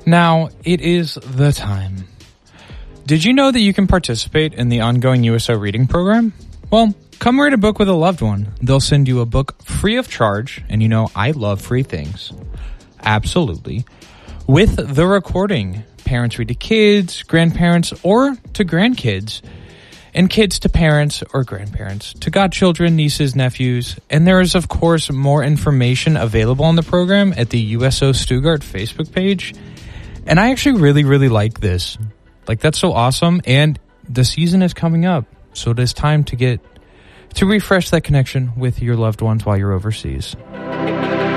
Now, it is the time. Did you know that you can participate in the ongoing USO reading program? Well, come read a book with a loved one. They'll send you a book free of charge, and you know I love free things. Absolutely. With the recording, parents read to kids, grandparents, or to grandkids, and kids to parents or grandparents, to godchildren, nieces, nephews, and there is, of course, more information available on the program at the USO Stuttgart Facebook page. And I actually really, really like this. Like, that's so awesome. And the season is coming up, so it is time to refresh that connection with your loved ones while you're overseas.